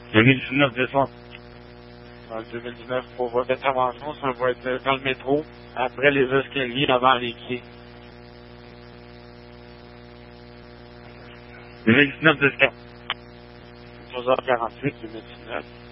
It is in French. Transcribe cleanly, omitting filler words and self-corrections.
2019 décembre. En 2019, pour votre intervention, ça va être dans le métro, après les escaliers, avant les quais. 2019 décembre. 3h48, 2019.